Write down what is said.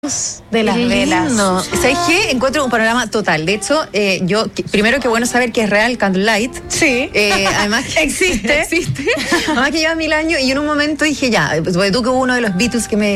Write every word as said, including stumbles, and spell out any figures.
de las Qué velas. lindo. ¿Sabes qué? Encuentro un panorama total. De hecho, eh, yo, que- primero que bueno saber que es real Candlelight. Sí. Eh, además que Existe. existe. Además que lleva mil años y yo en un momento dije ya, sobre todo que hubo uno de los Beatles que me